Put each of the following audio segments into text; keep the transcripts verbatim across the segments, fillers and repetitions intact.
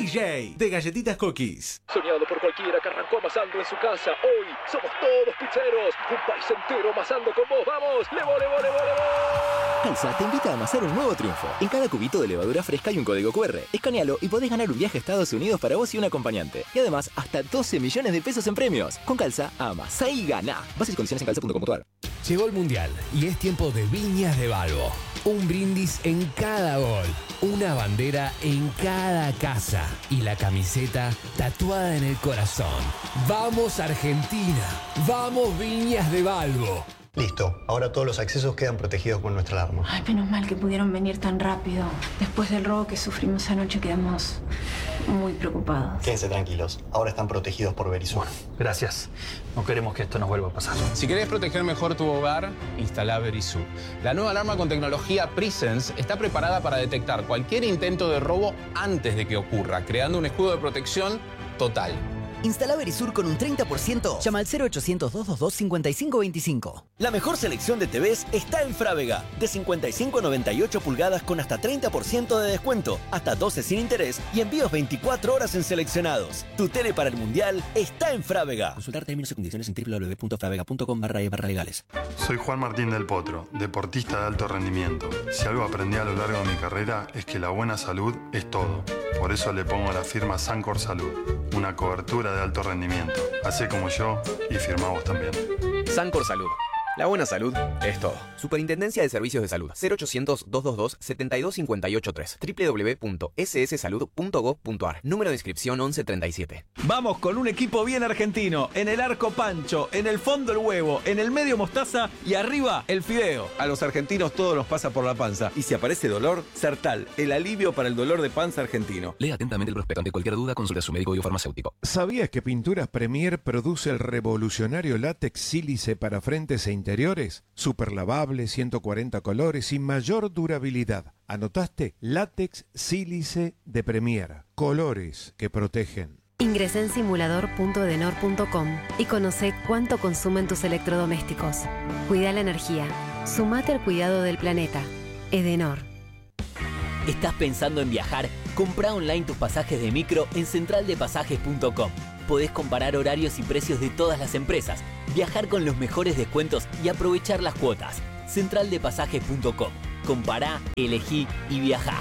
J de Galletitas Cookies. Soñado por cualquiera que arrancó amasando en su casa. Hoy somos todos pizzeros. Un país entero amasando con vos. ¡Vamos! ¡Levo, levo, levo, levo! Calza te invita a amasar un nuevo triunfo. En cada cubito de levadura fresca hay un código cu erre. Escanealo y podés ganar un viaje a Estados Unidos para vos y un acompañante. Y además, hasta doce millones de pesos en premios. Con Calza, amasá y gana. Bases y condiciones en calza punto com punto a r. Llegó el Mundial y es tiempo de Viñas de Balbo. Un brindis en cada gol, una bandera en cada casa y la camiseta tatuada en el corazón. ¡Vamos Argentina! ¡Vamos Viñas de Balbo! Listo, ahora todos los accesos quedan protegidos con nuestra alarma. Ay, menos mal que pudieron venir tan rápido. Después del robo que sufrimos anoche quedamos muy preocupados. Quédense tranquilos, ahora están protegidos por Verizon. Gracias. No queremos que esto nos vuelva a pasar. Si querés proteger mejor tu hogar, instala Verisur. La nueva alarma con tecnología Presence está preparada para detectar cualquier intento de robo antes de que ocurra, creando un escudo de protección total. Instala Verisur con un treinta por ciento. Llama al cero ochocientos, doscientos veintidós, cincuenta y cinco veinticinco. La mejor selección de T Vs está en Frávega. De cincuenta y cinco a noventa y ocho pulgadas con hasta treinta por ciento de descuento, hasta doce sin interés y envíos veinticuatro horas en seleccionados. Tu tele para el Mundial está en Frávega. Consultar términos y condiciones en doble u doble u doble u punto fravega punto com barra e barra legales. Soy Juan Martín del Potro, deportista de alto rendimiento. Si algo aprendí a lo largo de mi carrera es que la buena salud es todo. Por eso le pongo la firma Sancor Salud, una cobertura de alto rendimiento. Hacé como yo y firmá vos también. Sancor Salud. La buena salud es todo. Superintendencia de Servicios de Salud. cero ochocientos, doscientos veintidós, setenta y dos cincuenta y ocho tres. doble u doble u doble u punto ese ese salud punto gov punto a r. Número de inscripción once treinta y siete. Vamos con un equipo bien argentino. En el arco Pancho, en el fondo el huevo, en el medio mostaza y arriba el fideo. A los argentinos todo nos pasa por la panza. Y si aparece dolor, Sertal, el alivio para el dolor de panza argentino. Lea atentamente el prospecto. Ante cualquier duda, consulte a su médico y o farmacéutico. ¿Sabías que Pinturas Premier produce el revolucionario látex sílice para frentes e interiores? Super lavable, ciento cuarenta colores y mayor durabilidad. ¿Anotaste? Látex sílice de Premier. Colores que protegen. Ingresa en simulador punto edenor punto com y conoce cuánto consumen tus electrodomésticos. Cuida la energía. Sumate al cuidado del planeta. Edenor. ¿Estás pensando en viajar? Comprá online tus pasajes de micro en central de pasajes punto com. Podés comparar horarios y precios de todas las empresas, viajar con los mejores descuentos y aprovechar las cuotas. central de pasajes punto com. Compará, elegí y viajá.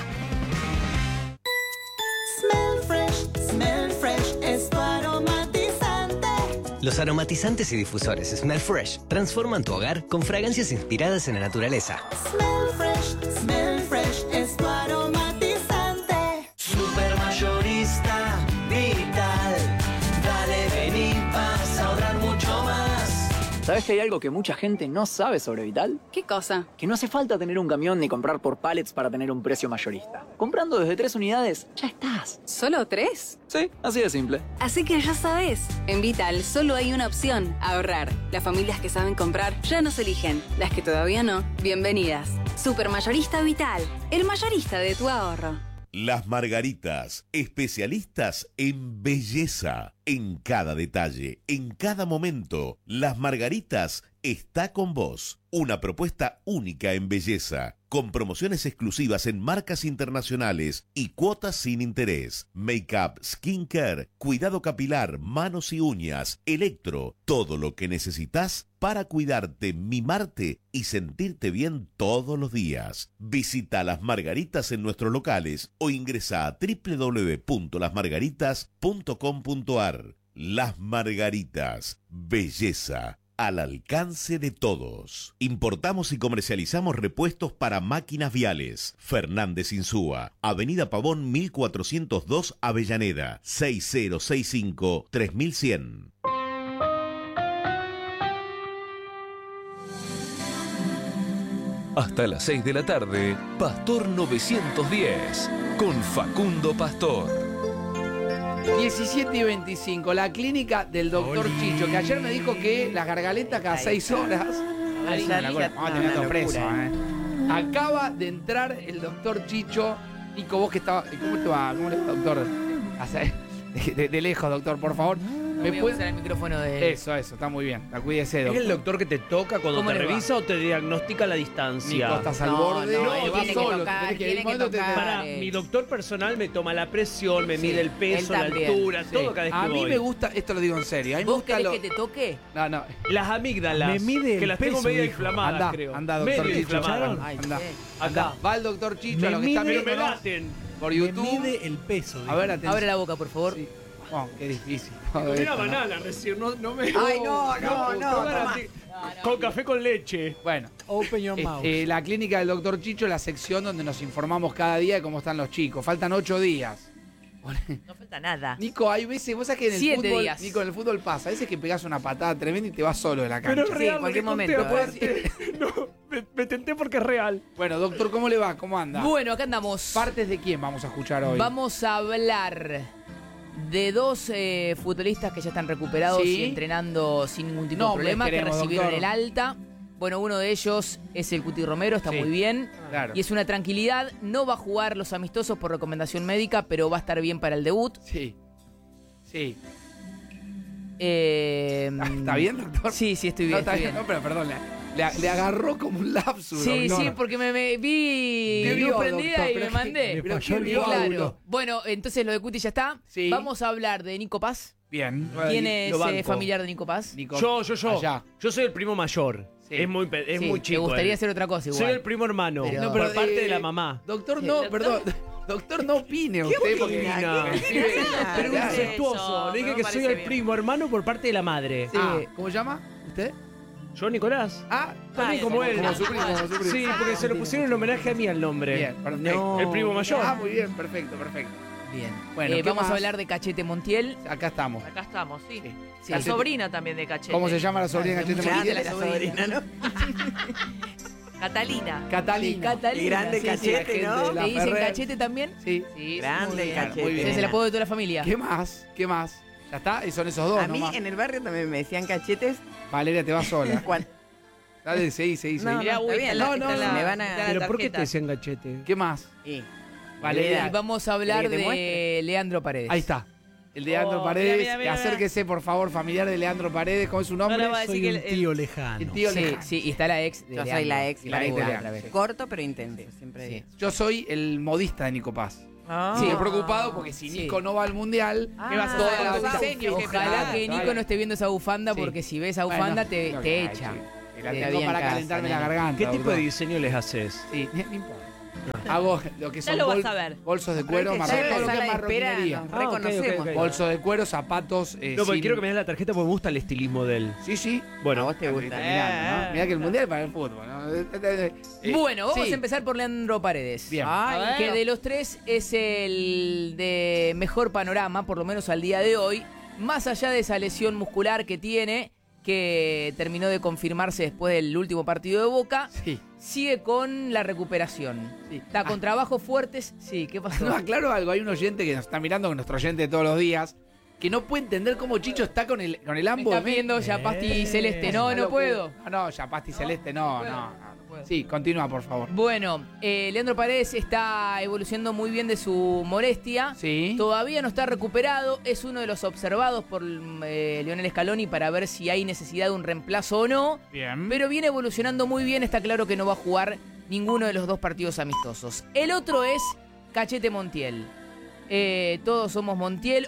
Smell fresh, smell fresh es tu aromatizante. Los aromatizantes y difusores Smell Fresh transforman tu hogar con fragancias inspiradas en la naturaleza. Smell fresh, smell fresh es tu aromatizante. Supermayorista Vital. Dale, vení, vas a ahorrar mucho más. ¿Sabes que hay algo que mucha gente no sabe sobre Vital? ¿Qué cosa? Que no hace falta tener un camión ni comprar por pallets para tener un precio mayorista. Comprando desde tres unidades, ya estás. ¿Solo tres? Sí, así de simple. Así que ya sabes, en Vital solo hay una opción, ahorrar. Las familias que saben comprar ya nos eligen. Las que todavía no, bienvenidas. Supermayorista Vital, el mayorista de tu ahorro. Las Margaritas, especialistas en belleza, en cada detalle, en cada momento. Las Margaritas está con vos. Una propuesta única en belleza, con promociones exclusivas en marcas internacionales y cuotas sin interés. Make-up, skincare, cuidado capilar, manos y uñas, electro, todo lo que necesitas para cuidarte, mimarte y sentirte bien todos los días. Visita Las Margaritas en nuestros locales o ingresa a doble u doble u doble u punto las margaritas punto com punto a r. Las Margaritas, belleza al alcance de todos. Importamos y comercializamos repuestos para máquinas viales. Fernández Insúa, Avenida Pavón mil cuatrocientos dos, Avellaneda, seis cero seis cinco, tres mil cien. Hasta las seis de la tarde, Pastor novecientos diez, con Facundo Pastor. diecisiete y veinticinco, la clínica del doctor Oli. Chicho, que ayer me dijo que las gargaletas cada seis horas. Vamos a tener todo preso, ¿eh? Acaba de entrar el doctor Chicho. Nico, vos que estaba. ¿Cómo te va? ¿Cómo le va, doctor? De, de, de lejos, doctor, por favor. ¿Me voy a puede- usar el micrófono de... Eso, eso, está muy bien. Acuídese, ¿Es doctor. el doctor que te toca cuando ¿Cómo te le va? revisa o te diagnostica a la distancia? Nico, estás al No, borde. no, No, él vas tiene que solo. tocar, tenés que tiene ir que cuando te- tocar. Para, eh. mi doctor personal me toma la presión, me Sí, mide el él peso, la también. altura, Sí. todo cada vez que A mí voy. me gusta, esto lo digo en serio. A mí me ¿Vos gusta querés lo... que te toque? No, no. Las amígdalas, Me mide el que las tengo peso, medio dijo. inflamadas, Anda, creo. anda, doctor medio Chicho. inflamadas. Ay, Anda, sí. anda. Va el doctor Chicho, a Me lo que está mide- viendo me laten. por YouTube. Me mide el peso. A ver, atención. Abre la boca, por favor. Sí. Oh, qué difícil. Comí Todo una esto, ¿no? banana recién, no, no me... Ay, no, no, no, tomar toma. así, Con café con leche. Bueno, Open your eh, mouth. eh, la clínica del doctor Chicho es la sección donde nos informamos cada día de cómo están los chicos. Faltan ocho días. No falta nada. Nico, hay veces, vos sabés que en el Siete fútbol, días. Nico, en el fútbol pasa, a veces que pegás una patada tremenda y te vas solo de la cancha. Pero es Sí, real, en cualquier lo que conté momento. aparte. No, me, me tenté porque es real. Bueno, doctor, ¿cómo le va? ¿Cómo anda? Bueno, acá andamos. ¿Partes de quién vamos a escuchar hoy? Vamos a hablar de dos eh, futbolistas que ya están recuperados Sí. y entrenando sin ningún tipo Nombres de problema, queremos, que recibieron doctor. el alta. Bueno, uno de ellos es el Cuti Romero, está Sí. muy bien. Claro. Y es una tranquilidad. No va a jugar los amistosos por recomendación médica, pero va a estar bien para el debut. Sí. Sí. Eh, ¿Está bien, doctor? Sí, sí, estoy No, bien. está estoy bien. bien. No, pero perdón, le, le- le agarró como un lapsus. Sí, doctor. sí, porque me, me vi Te vio, luz prendida doctor, y pero me es que mandé. le Pero falló el qué coágulo. claro. Bueno, entonces lo de Cuti ya está. Sí. Vamos a hablar de Nico Paz. Bien. ¿Quién es Lo eh, banco. familiar de Nico Paz? Nico, Yo, yo, yo. allá. Yo soy el primo mayor. Sí. Es muy, pe- es Sí, muy te chico. gustaría él. hacer otra cosa igual. Soy el primo hermano. Pero- No, por pero, parte eh, de la mamá. Doctor, Sí, no, doctor. perdón. Doctor, no opine usted porque... opina? el pibe- Pero Claro. incestuoso. Le dije no que me soy parece el bien. primo hermano por parte de la madre. Ah, ¿cómo se llama usted? Yo, Nicolás. Ah, También Ah, como él. como su primo, como su primo. Sí, porque se lo pusieron en homenaje a mí al nombre. Bien, perfecto. El primo mayor. Ah, muy bien, perfecto, perfecto. Bien. Bueno, Eh, ¿qué vamos más? a hablar de Cachete Montiel. Acá estamos. Acá estamos, sí. Sí. La Cachete. sobrina también de Cachete. ¿Cómo se llama la sobrina de Cachete Grande Montiel? la sobrina, ¿no? Catalina. Catalina. Catalina. Qué grande sí, Cachete, sí, ¿no? ¿Te La dicen Ferrer. Cachete también? Sí. Sí, Grande muy bien. Cachete. Muy bien. Ese es el apodo de toda la familia. ¿Qué más? ¿Qué más? ¿Ya está? Y son esos dos, A mí nomás. en el barrio también me decían cachetes. Valeria, te vas sola. Cuan- Dale, seguí, seguí, No, seguí. no, está bien, no, la- no, está la- no. me van a- está la ¿Pero por qué tarjeta. te decían gachete? ¿Qué más? Sí. Valeria. Y vamos a hablar ¿Querés que te de muestre? Leandro Paredes. Ahí está. El de Leandro Oh, Paredes. mira, mira, mira, Acérquese, por favor, familiar de Leandro Paredes. ¿Cómo es su nombre? Ahora va a decir Soy que un el- el- tío lejano. El tío Sí, lejano. sí, y está la ex de Yo soy Leandro. la ex, Y la ex de otra Leandro. vez. Corto pero intenso, siempre Sí. digo. Yo soy el modista de Nico Paz. Ah. Sí, estoy preocupado porque si Sí. Nico no va al mundial, ¿Qué vas a hacer toda con la tu vida- diseño? que Ojalá Claro, que Nico claro. no esté viendo esa bufanda, Sí. porque si ve esa bufanda Bueno, te, no, te ay, echa. sí. La Te tengo había para en casa, calentarme la nene. garganta. ¿Qué tipo doctor. de diseño les haces? Sí, no importa. Hago lo que Ya son lo vas bol- a ver. bolsos de Pero cuero, es que ya marroquín, en todo la lo que es sala de espera marroquinería. nos Ah, ok, ok, reconocemos. ok. Bolso de cuero, zapatos. eh, No, porque sin- quiero que me des la tarjeta porque me gusta el estilismo de él. Sí, sí. Bueno, A vos te gusta. Está mirando, ¿no? Mirá que el mundial es para el fútbol, ¿no? Eh, eh, eh, Bueno, vamos sí. a empezar por Leandro Paredes. Bien. Ay, Que bueno. de los tres es el de mejor panorama, por lo menos al día de hoy, más allá de esa lesión muscular que tiene, que terminó de confirmarse después del último partido de Boca, Sí. sigue con la recuperación. Sí. Está con trabajos fuertes. Sí, ¿qué pasó? No, aclaro algo. Hay un oyente que nos está mirando, nuestro oyente de todos los días, que no puede entender cómo Chicho está con el, con el Me ambo está de pidiendo ya pasti celeste. No, no puedo. No, no, ya pasti celeste, no, puedo, no. no puedo. Sí, continúa, por favor. Bueno, eh, Leandro Paredes está evolucionando muy bien de su molestia. Sí. Todavía no está recuperado. Es uno de los observados por eh, Lionel Scaloni para ver si hay necesidad de un reemplazo o no. Bien. Pero viene evolucionando muy bien. Está claro que no va a jugar ninguno de los dos partidos amistosos. El otro es Cachete Montiel. Eh, todos somos Montiel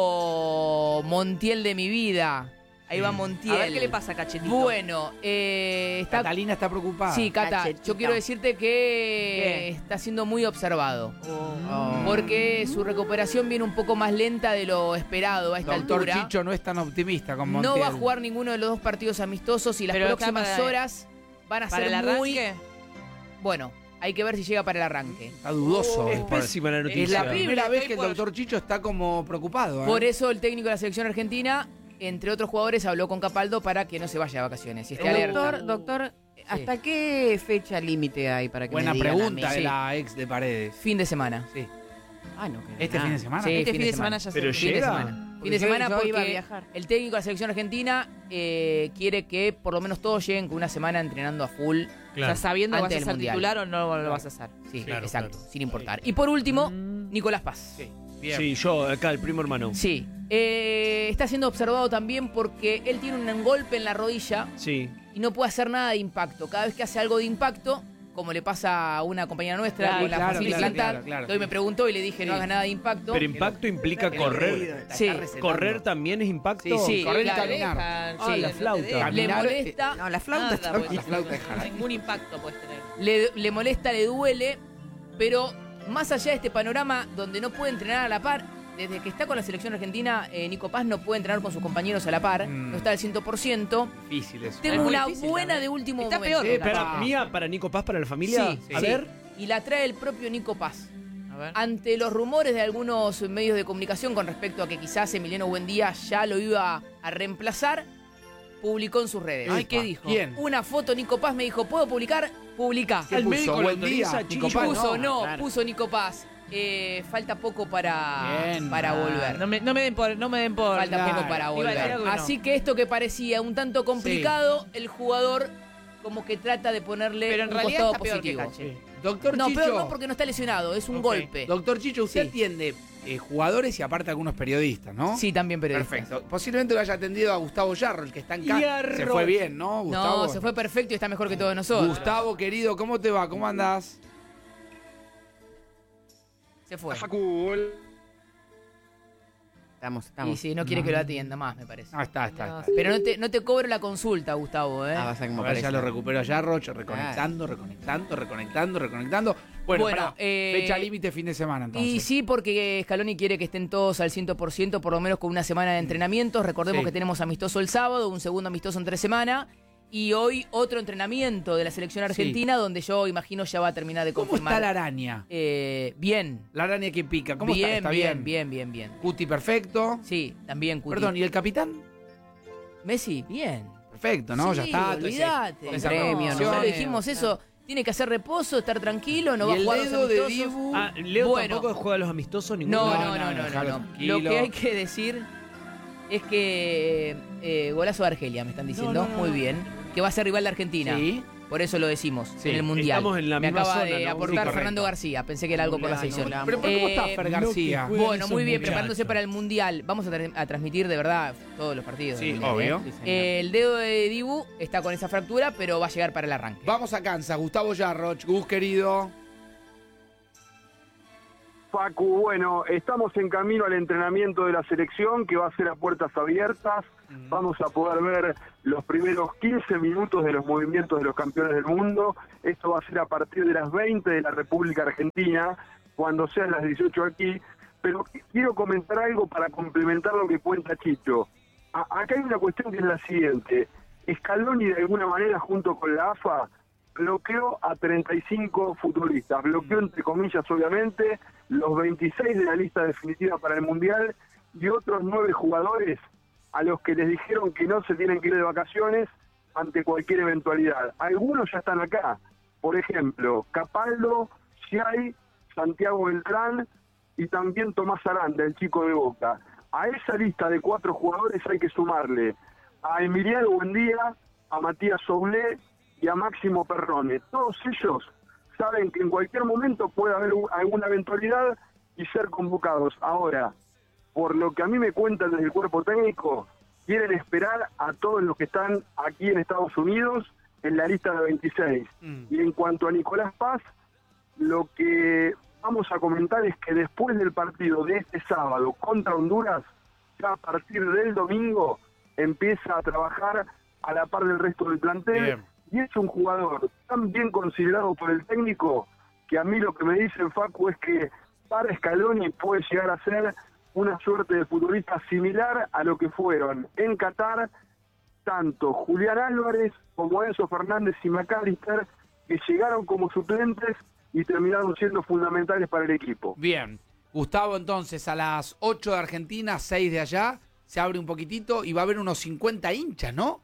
o Montiel de mi vida. Ahí va Montiel. A ver qué le pasa a Cachetito. Bueno, eh, está... Catalina está preocupada. Sí, Cata, Cachetito. yo quiero decirte que ¿Qué? está siendo muy observado. Oh. Porque su recuperación viene un poco más lenta de lo esperado a esta Doctor altura. Chicho no es tan optimista con Montiel. No va a jugar ninguno de los dos partidos amistosos y las Pero está próximas para- horas van a ¿Para ser el muy... arranque? Bueno, hay que ver si llega para el arranque. Está dudoso. es pésima la noticia. Es la Terrible, primera vez estoy que el por- doctor Chicho está como preocupado. ¿eh? Por eso el técnico de la selección argentina, entre otros jugadores, habló con Capaldo para que no se vaya de vacaciones. Y esté alerta. Doctor, doctor, ¿hasta qué fecha límite hay para que Buena me digan a pregunta mí? de Sí. la ex de Paredes. Fin de semana. Sí. Ah, no, que ¿Este nada. fin de semana? Sí, Este fin de semana ya se Pero Fin de llega. semana. Fin Porque de yo- semana yo porque iba a viajar. el técnico de la selección argentina eh, quiere que por lo menos todos lleguen con una semana entrenando a full. O sea, sabiendo que vas antes a del ser Mundial. titular o no lo vas a hacer. Sí, Claro, exacto, claro. sin importar. Y por último, Nicolás Paz. Bien. Sí, yo, acá, el primo hermano. Sí. Eh, está siendo observado también porque él tiene un golpe en la rodilla Sí. y no puede hacer nada de impacto. Cada vez que hace algo de impacto, como le pasa a una compañera nuestra Claro, con la claro, facilidad claro, plantar, claro, claro. que hoy me preguntó y le dije no hagas nada de impacto. Pero impacto implica El correr. oído, está- está Sí. recetando. ¿Correr también es impacto? Sí, sí, correr y claro. caminar. Ah, Sí, la flauta. Le Caminar, molesta. No, la flauta Nada, está pues, La flauta es jara. Ningún impacto puedes tener. Le, le molesta, le duele, pero más allá de este panorama donde no puede entrenar a la par, desde que está con la selección argentina, eh, Nico Paz no puede entrenar con sus compañeros a la par, Mm. no está al cien por ciento. Difícil eso. Tengo Es muy una difícil buena también. de último Está momento. peor. Eh, para Ah. mía, para Nico Paz, para la familia. Sí, A sí. ver. Y la trae el propio Nico Paz. A ver. Ante los rumores de algunos medios de comunicación con respecto a que quizás Emiliano Buendía ya lo iba a reemplazar, publicó en sus redes. Ay, ¿qué dijo? ¿Quién? Una foto, Nico Paz me dijo, ¿puedo publicar? Publica. ¿Qué Al puso? médico le Buen día, autoriza, Nico Chicho. Paz, Puso, no, claro. puso Nico Paz. Eh, falta poco para, Bien, para man. volver. No me, no me den por. No me den por. Falta claro. poco para Iba a volver. decir algo que no. Así que esto que parecía un tanto complicado, el jugador como que trata de ponerle Pero en un realidad costado está peor que positivo. Cache. Doctor No, Chicho. pero no porque no está lesionado, es un Ok. golpe. Doctor Chicho, usted Sí. atiende eh, jugadores y aparte algunos periodistas, ¿no? Sí, también periodista. Perfecto. Posiblemente lo haya atendido a Gustavo Yarro, el que está en casa. Yarro. Se fue bien, ¿no, Gustavo? No, se fue perfecto y está mejor que todos nosotros. Gustavo, querido, ¿cómo te va? ¿Cómo andás? Se fue. Estamos, Y estamos. sí, no quiere que lo atienda más, me parece. Ah, está, está. está. Pero no te, no te cobro la consulta, Gustavo, ¿eh? Ah, vas a como A ver, ya parece. lo recupero a Yarro, reconectando, reconectando, reconectando, reconectando. Bueno, Bueno, pará, eh, fecha límite fin de semana entonces. Y sí, porque Scaloni quiere que estén todos al cien por ciento, por lo menos con una semana de entrenamientos. Recordemos Sí. que tenemos amistoso el sábado, un segundo amistoso entre semana. Y hoy otro entrenamiento de la selección argentina, donde yo imagino ya va a terminar de ¿Cómo confirmar. está la araña? Eh, bien. La araña que pica, ¿cómo bien, está? ¿Está bien, bien? bien, bien, bien. Cuti perfecto. Sí, también Cuti. Perdón, ¿y el capitán? Messi, bien. Perfecto, ¿no? Sí, ya está. todo ese- olvídate. esa premio, promoción. Nosotros ¿no? le dijimos eso. Tiene que hacer reposo, estar tranquilo, no ¿Y va a el jugar los dedo de amistosos. Dibu? Ah, Leo Bueno. tampoco juega los amistosos ninguno. No, No, no, no, no, no, no, no, déjalo no. tranquilo. Lo que hay que decir es que eh, golazo de Argelia, me están diciendo. No, no, no, Muy no. bien. Que va a ser rival de Argentina. Sí. Por eso lo decimos Sí, en el Mundial. estamos en la me misma acaba zona, de ¿no? aportar Sí, correcto. Fernando García. Pensé que era algo por la sección. Pero, pero ¿cómo está Eh, Fer García? juegan Bueno, esos muy bien, muchachos. preparándose para el Mundial. Vamos a, tra- a transmitir de verdad todos los partidos. Sí, del Mundial, obvio. ¿eh? Sí, señor. Eh, el dedo de Dibu está con esa fractura, pero va a llegar para el arranque. Vamos a Kansas, Gustavo Yarroch, Gus querido. Facu, bueno, estamos en camino al entrenamiento de la selección que va a ser a puertas abiertas. Vamos a poder ver los primeros quince minutos de los movimientos de los campeones del mundo. Esto va a ser a partir de las veinte de la República Argentina, cuando sean las dieciocho aquí. Pero quiero comentar algo para complementar lo que cuenta Chicho. A- acá hay una cuestión que es la siguiente. Scaloni, de alguna manera, junto con la A F A, bloqueó a treinta y cinco futbolistas. Bloqueó, entre comillas, obviamente, los veintiséis de la lista definitiva para el Mundial y otros nueve jugadores a los que les dijeron que no se tienen que ir de vacaciones ante cualquier eventualidad. Algunos ya están acá. Por ejemplo, Capaldo, Giai, Santiago Beltrán y también Tomás Aranda, el chico de Boca. A esa lista de cuatro jugadores hay que sumarle a Emiliano Buendía, a Matías Soblé y a Máximo Perrone. Todos ellos saben que en cualquier momento puede haber u- alguna eventualidad y ser convocados. Ahora, por lo que a mí me cuentan desde el cuerpo técnico, quieren esperar a todos los que están aquí en Estados Unidos en la lista de veintiséis. Y en cuanto a Nicolás Paz, lo que vamos a comentar es que después del partido de este sábado contra Honduras, ya a partir del domingo empieza a trabajar a la par del resto del plantel. Bien. Y es un jugador tan bien considerado por el técnico que a mí lo que me dicen, Facu, es que para Scaloni puede llegar a ser una suerte de futbolista similar a lo que fueron en Qatar tanto Julián Álvarez como Enzo Fernández y McAllister, que llegaron como suplentes y terminaron siendo fundamentales para el equipo. Bien. Gustavo, entonces, a las ocho de Argentina, seis de allá, se abre un poquitito y va a haber unos cincuenta hinchas, ¿no?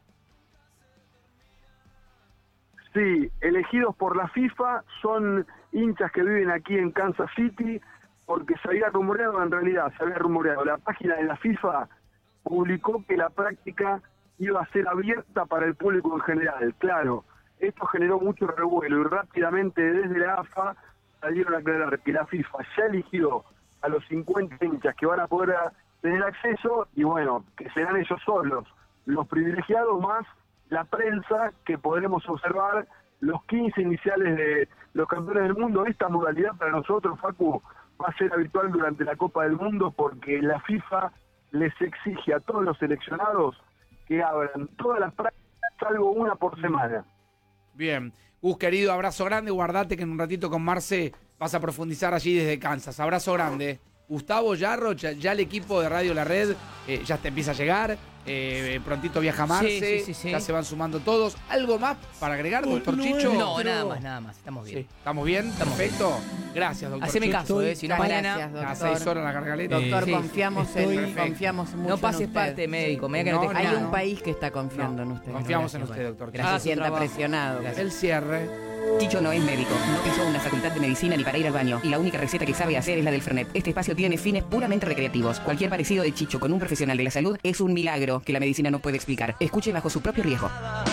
Sí, elegidos por la FIFA, son hinchas que viven aquí en Kansas City, porque se había rumoreado, en realidad se había rumoreado, la página de la FIFA publicó que la práctica iba a ser abierta para el público en general. Claro, esto generó mucho revuelo y rápidamente desde la A F A salieron a aclarar que la FIFA ya eligió a los cincuenta hinchas que van a poder tener acceso, y bueno, que serán ellos solos los privilegiados, más la prensa, que podremos observar los quince iniciales de los campeones del mundo. Esta modalidad para nosotros, Facu, va a ser habitual durante la Copa del Mundo, porque la FIFA les exige a todos los seleccionados que abran todas las prácticas, salvo una por semana. Bien. Gus, querido, abrazo grande, guardate que en un ratito con Marce vas a profundizar allí desde Kansas. Abrazo grande. Gustavo Yarro, ya, ya el equipo de Radio La Red eh, ya te empieza a llegar. Eh, prontito viaja Marce, Sí, sí, sí, sí. ya se van sumando todos. ¿Algo más para agregar, doctor Chicho? No, nada más, nada más. Estamos bien. Sí. ¿Estamos bien? Perfecto. Gracias, doctor Haceme Chicho. caso, eh, si no mañana Gracias, doctor. A seis horas la cargaleta. Doctor, Sí. confiamos, Estoy- en, confiamos mucho No pases en usted. parte médico, me da que no, No, te Hay nada. un país que está confiando en usted. Confiamos en Gracias, usted, bueno. doctor. Gracias, Haga se su sienta trabajo. presionado. El cierre. Chicho no es médico, no hizo una facultad de medicina ni para ir al baño, y la única receta que sabe hacer es la del Fernet. Este espacio tiene fines puramente recreativos. Cualquier parecido de Chicho con un profesional de la salud es un milagro que la medicina no puede explicar. Escuche bajo su propio riesgo.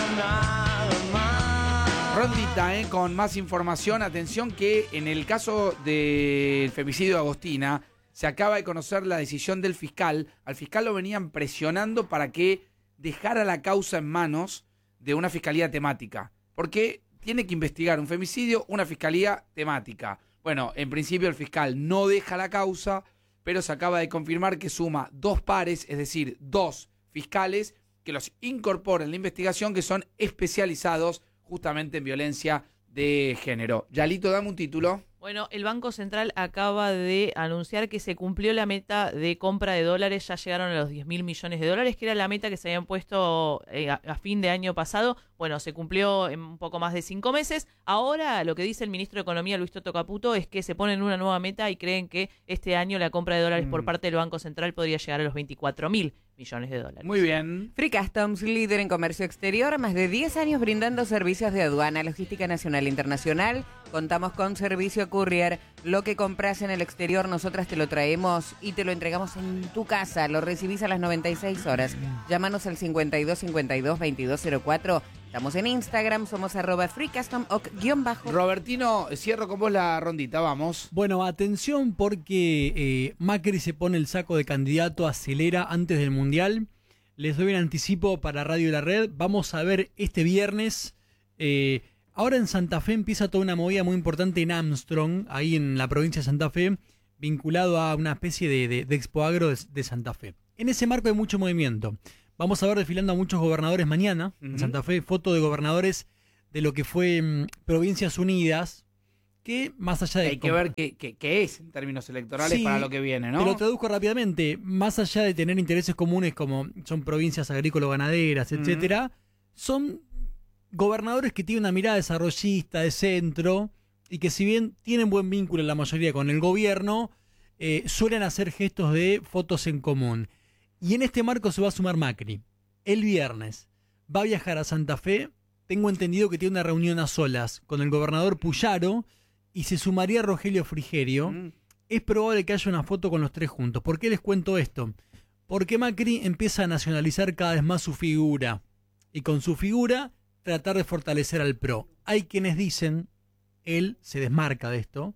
Rondita, eh, con más información. Atención que en el caso del femicidio de Agostina se acaba de conocer la decisión del fiscal. Al fiscal lo venían presionando para que dejara la causa en manos de una fiscalía temática. Porque tiene que investigar un femicidio, una fiscalía temática. Bueno, en principio el fiscal no deja la causa, pero se acaba de confirmar que suma dos pares, es decir, dos fiscales que los incorpora en la investigación, que son especializados justamente en violencia de género. Yalito, dame un título. Bueno, el Banco Central acaba de anunciar que se cumplió la meta de compra de dólares, ya llegaron a los diez mil millones de dólares, que era la meta que se habían puesto eh, a, a fin de año pasado. Bueno, se cumplió en un poco más de cinco meses. Ahora lo que dice el ministro de Economía, Luis Toto Caputo, es que se ponen una nueva meta y creen que este año la compra de dólares Mm. por parte del Banco Central podría llegar a los veinticuatro mil millones de dólares. Muy bien. Free Customs, líder en comercio exterior, más de diez años brindando servicios de aduana, logística nacional e internacional. Contamos con servicio courier. Lo que compras en el exterior, nosotras te lo traemos y te lo entregamos en tu casa. Lo recibís a las noventa y seis horas. Llámanos al cincuenta y dos cincuenta y dos veintidós cero cuatro. Estamos en Instagram, somos arroba Free Custom o guión bajo. Robertino, cierro con vos la rondita, vamos. Bueno, atención porque eh, Macri se pone el saco de candidato, acelera antes del Mundial. Les doy un anticipo para Radio La Red. Vamos a ver este viernes. Eh, ahora en Santa Fe empieza toda una movida muy importante en Armstrong, ahí en la provincia de Santa Fe, vinculado a una especie de, de, de Expo Agro de, de Santa Fe. En ese marco hay mucho movimiento. Vamos a ver desfilando a muchos gobernadores mañana en Santa Fe, foto de gobernadores de lo que fue mm, Provincias Unidas, que más allá de... Hay que ver qué, qué, qué es en términos electorales Sí, para lo que viene, ¿no? Te lo traduzco rápidamente. Más allá de tener intereses comunes como son provincias agrícolas-ganaderas, Ujú. etcétera, son gobernadores que tienen una mirada desarrollista, de centro, y que si bien tienen buen vínculo en la mayoría con el gobierno, eh, suelen hacer gestos de fotos en común. Y en este marco se va a sumar Macri. El viernes va a viajar a Santa Fe. Tengo entendido que tiene una reunión a solas con el gobernador Puyaro y se sumaría Rogelio Frigerio. Mm. Es probable que haya una foto con los tres juntos. ¿Por qué les cuento esto? Porque Macri empieza a nacionalizar cada vez más su figura. Y con su figura tratar de fortalecer al PRO. Hay quienes dicen, él se desmarca de esto,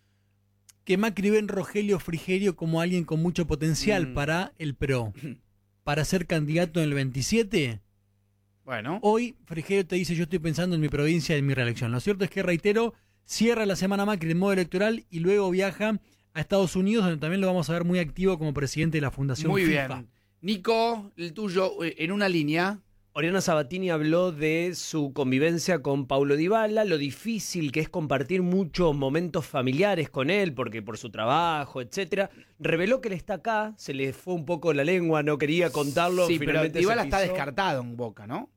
que Macri ve en Rogelio Frigerio como alguien con mucho potencial Mm. para el PRO. Para ser candidato en el veintisiete. Bueno. Hoy Frigerio te dice, yo estoy pensando en mi provincia y en mi reelección. Lo cierto es que, reitero, cierra la semana Macri en modo electoral y luego viaja a Estados Unidos, donde también lo vamos a ver muy activo como presidente de la Fundación Muy FIFA. bien. Nico, el tuyo, eh, en una línea. Oriana Sabatini habló de su convivencia con Paulo Dybala, lo difícil que es compartir muchos momentos familiares con él, porque por su trabajo, etcétera. Reveló que él está acá, se le fue un poco la lengua, no quería contarlo. Sí, pero finalmente Dybala se está pisó. descartado en Boca, ¿no?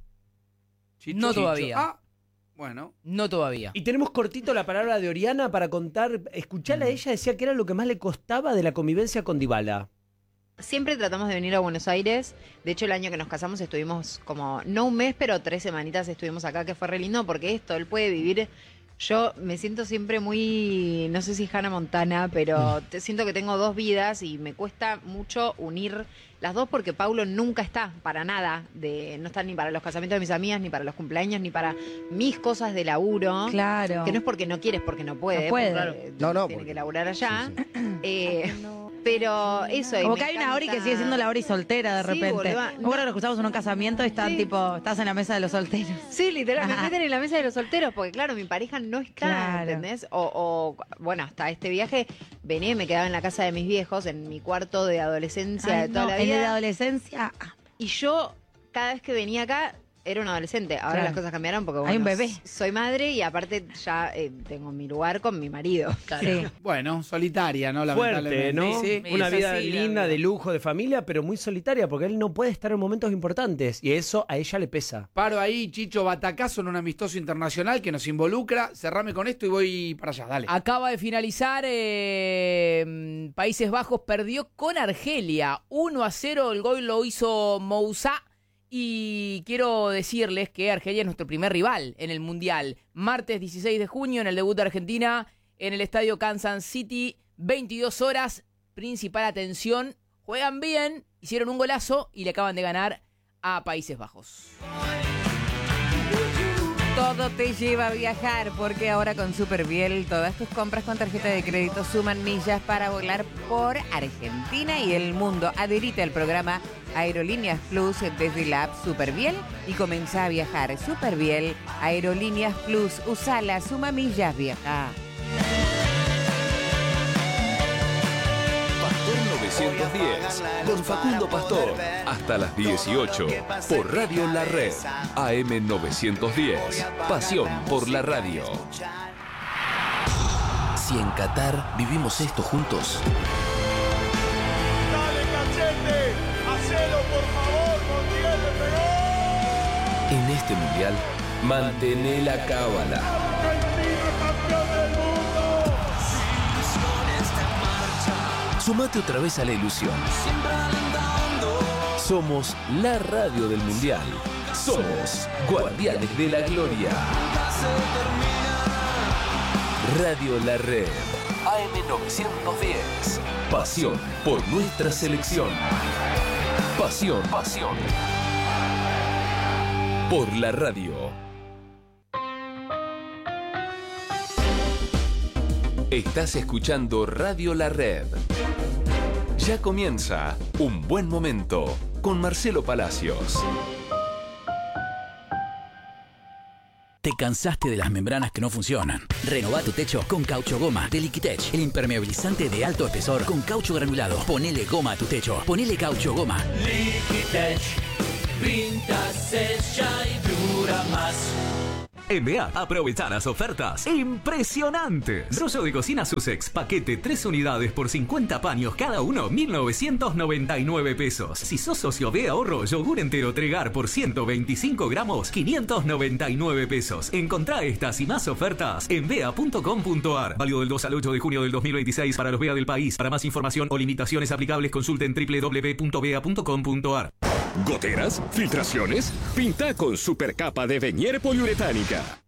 Chicho, No Chicho. todavía. Ah, bueno. No todavía. Y tenemos cortito la palabra de Oriana para contar, escucharla a ella, decía que era lo que más le costaba de la convivencia con Dybala. Siempre tratamos de venir a Buenos Aires. De hecho, el año que nos casamos estuvimos como, no un mes, pero tres semanitas estuvimos acá, que fue re lindo, porque esto, él puede vivir. Yo me siento siempre muy, no sé si Hannah Montana, pero te, siento que tengo dos vidas y me cuesta mucho unir las dos porque Paulo nunca está para nada. De, no está ni para los casamientos de mis amigas, ni para los cumpleaños, ni para mis cosas de laburo. Claro. Que no es porque no quieres, porque no puede. No puede. porque, claro, No, no, tiene porque- que laburar allá. Eh, Pero eso. y Como me que hay una Ori que encanta- sigue siendo la Ori soltera de Sí, repente. boluda. Me acuerdo que nos cruzamos en un casamiento y están Sí. tipo, estás en la mesa de los solteros. Sí, literal, me Ajá. meten en la mesa de los solteros, porque claro, mi pareja no está, Claro. ¿entendés? O, o, bueno, hasta este viaje venía y me quedaba en la casa de mis viejos, en mi cuarto de adolescencia Ay, de toda no, la el de vida. la adolescencia. Y yo, cada vez que venía acá, era un adolescente. Ahora Claro. las cosas cambiaron porque, Hay bueno, un bebé. s- soy madre y aparte ya eh, tengo mi lugar con mi marido. Sí. Bueno, solitaria, ¿no? Fuerte, ¿no? Lamentablemente. Sí. Una Sí, vida sí, linda, la- de lujo, de familia, pero muy solitaria, porque él no puede estar en momentos importantes. Y eso a ella le pesa. Paro ahí, Chicho, batacazo en un amistoso internacional que nos involucra. Cerrame con esto y voy para allá, dale. Acaba de finalizar, eh, Países Bajos perdió con Argelia. uno a cero, el gol lo hizo Moussa. Y quiero decirles que Argelia es nuestro primer rival en el Mundial. Martes dieciséis de junio en el debut de Argentina en el estadio Kansas City, veintidós horas, principal atención. Juegan bien, hicieron un golazo y le acaban de ganar a Países Bajos. Todo te lleva a viajar porque ahora con Superviel todas tus compras con tarjeta de crédito suman millas para volar por Argentina y el mundo. Adherite al programa Aerolíneas Plus desde la app Superviel y comenzá a viajar. Superviel, Aerolíneas Plus, usala, suma millas, viaja. Pastor novecientos diez, con Facundo Pastor, hasta las dieciocho, por Radio La Red, A M novecientos diez, pasión por la radio. Si en Qatar vivimos esto juntos, ¡Dale, Cachete! ¡Hacelo, por favor, Montiel, le pegó! en este mundial, mantené la cábala. ¡Argentina, campeón del mundo! Sumate otra vez a la ilusión. Somos la radio del mundial. Somos Guardianes de la Gloria. Radio La Red, A M novecientos diez. Pasión por nuestra selección. Pasión, pasión. Por la radio. Estás escuchando Radio La Red. Ya comienza Un Buen Momento con Marcelo Palacios. ¿Te cansaste de las membranas que no funcionan? Renová tu techo con Caucho Goma de Liquitech, el impermeabilizante de alto espesor con caucho granulado. Ponele goma a tu techo. Ponele Caucho Goma. Liquitech, pinta, sella y dura más. En B A, aprovechar las ofertas impresionantes. Rollo de cocina Sussex, paquete tres unidades por cincuenta paños cada uno, mil novecientos noventa y nueve pesos. Si sos socio de ahorro, yogur entero Tregar por ciento veinticinco gramos, quinientos noventa y nueve pesos. Encontrá estas y más ofertas en bea punto com punto ar. Válido del dos al ocho de junio del dos mil veintiséis para los B A del país. Para más información o limitaciones aplicables, consulten doble u doble u doble u punto bea punto com punto ar. ¿Goteras? ¿Filtraciones? Pinta con supercapa de Venier poliuretánica.